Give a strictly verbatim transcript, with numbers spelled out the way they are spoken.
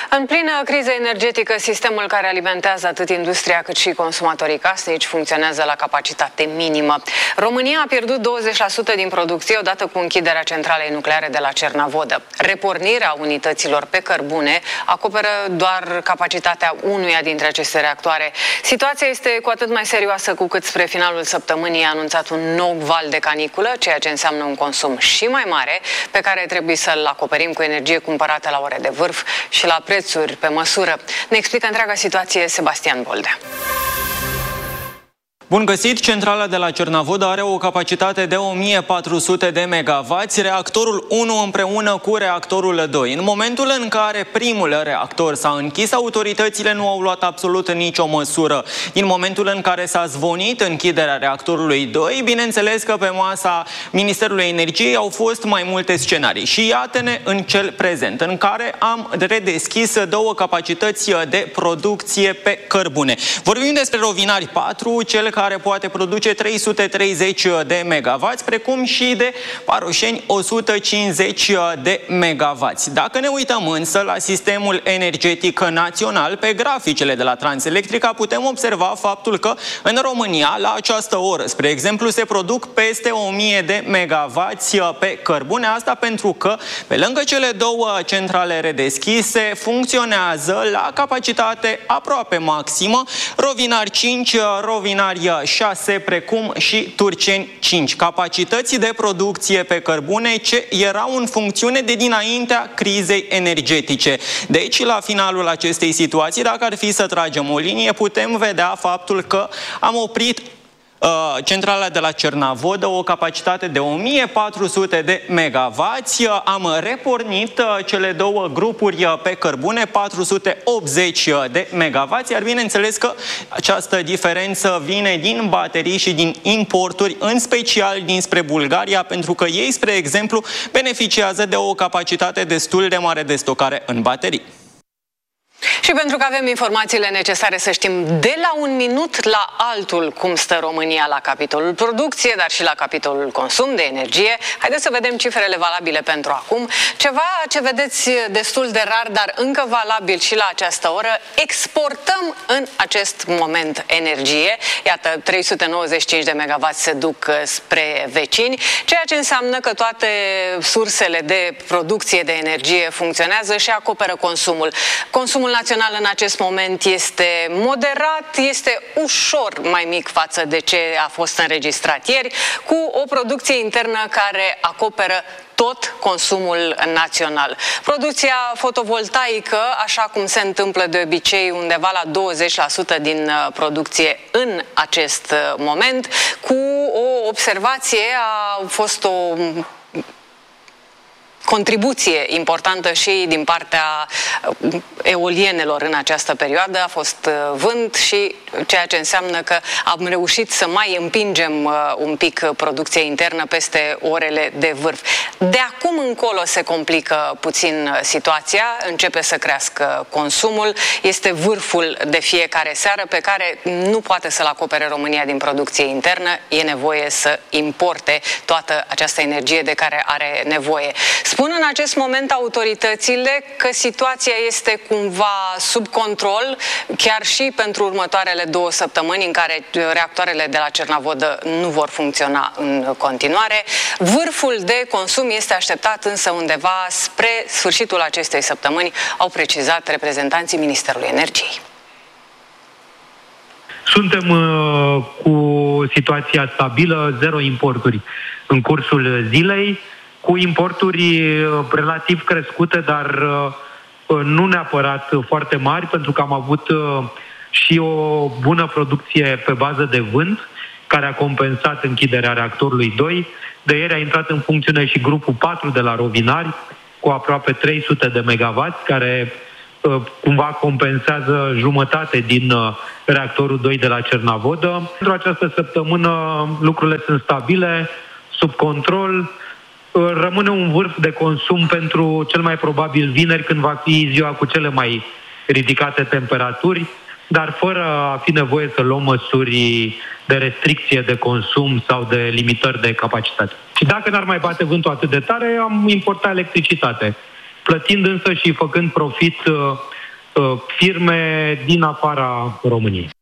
În plină criză energetică, sistemul care alimentează atât industria cât și consumatorii casnici funcționează la capacitate minimă. România a pierdut douăzeci la sută din producție odată cu închiderea centralei nucleare de la Cernavodă. Repornirea unităților pe cărbune acoperă doar capacitatea unuia dintre aceste reactoare. Situația este cu atât mai serioasă cu cât spre finalul săptămânii a anunțat un nou val de caniculă, ceea ce înseamnă un consum și mai mare, pe care trebuie să-l acoperim cu energie cumpărată la ore de vârf și la prețuri pe măsură. Ne explică întreaga situație Sebastian Boldea. Bun găsit! Centrala de la Cernavodă are o capacitate de o mie patru sute de megavați, reactorul unu împreună cu reactorul doi. În momentul în care primul reactor s-a închis, autoritățile nu au luat absolut nicio măsură. Din momentul în care s-a zvonit închiderea reactorului doi, bineînțeles că pe masa Ministerului Energiei au fost mai multe scenarii. Și iată-ne în cel prezent, în care am redeschis două capacități de producție pe cărbune. Vorbim despre Rovinari patru, cel care poate produce trei sute treizeci de megavați, precum și de Paroșeni o sută cincizeci de megavați. Dacă ne uităm însă la sistemul energetic național, pe graficele de la Transelectrica, putem observa faptul că în România, la această oră, spre exemplu, se produc peste o mie de megavați pe cărbune. Asta pentru că, pe lângă cele două centrale redeschise, funcționează la capacitate aproape maximă Rovinari cinci, Rovinari șase, precum și Turceni cinci. Capacități de producție pe cărbune ce erau în funcțiune de dinaintea crizei energetice. Deci, la finalul acestei situații, dacă ar fi să tragem o linie, putem vedea faptul că am oprit centrala de la Cernavodă, o capacitate de o mie patru sute de megavați. Am repornit cele două grupuri pe cărbune, patru sute optzeci de megavați, iar bineînțeles că această diferență vine din baterii și din importuri, în special dinspre Bulgaria, pentru că ei, spre exemplu, beneficiază de o capacitate destul de mare de stocare în baterii. Și pentru că avem informațiile necesare să știm de la un minut la altul cum stă România la capitolul producție, dar și la capitolul consum de energie, haideți să vedem cifrele valabile pentru acum. Ceva ce vedeți destul de rar, dar încă valabil și la această oră. Exportăm în acest moment energie. Iată, trei sute nouăzeci și cinci de megavați se duc spre vecini, ceea ce înseamnă că toate sursele de producție de energie funcționează și acoperă consumul. Consumul național în acest moment este moderat, este ușor mai mic față de ce a fost înregistrat ieri, cu o producție internă care acoperă tot consumul național. Producția fotovoltaică, așa cum se întâmplă de obicei, undeva la douăzeci la sută din producție în acest moment, cu o observație, a fost o contribuție importantă și din partea eolienelor în această perioadă. A fost vânt și ceea ce înseamnă că am reușit să mai împingem un pic producția internă peste orele de vârf. De acum încolo se complică puțin situația, începe să crească consumul, este vârful de fiecare seară pe care nu poate să-l acopere România din producție internă, e nevoie să importe toată această energie de care are nevoie. Spun în acest moment autoritățile că situația este cumva sub control, chiar și pentru următoarele două săptămâni în care reactoarele de la Cernavodă nu vor funcționa în continuare. Vârful de consum este așteptat însă undeva spre sfârșitul acestei săptămâni, au precizat reprezentanții Ministerului Energiei. Suntem uh, cu situația stabilă, zero importuri în cursul zilei, cu importuri relativ crescute, dar nu neapărat foarte mari, pentru că am avut și o bună producție pe bază de vânt, care a compensat închiderea reactorului doi. De ieri a intrat în funcțiune și grupul patru de la Rovinari, cu aproape trei sute de megavați, care cumva compensează jumătate din reactorul doi de la Cernavodă. Pentru această săptămână lucrurile sunt stabile, sub control. Rămâne un vârf de consum pentru cel mai probabil vineri, când va fi ziua cu cele mai ridicate temperaturi, dar fără a fi nevoie să luăm măsuri de restricție de consum sau de limitări de capacitate. Și dacă n-ar mai bate vântul atât de tare, am importat electricitate, plătind însă și făcând profit firme din afara României.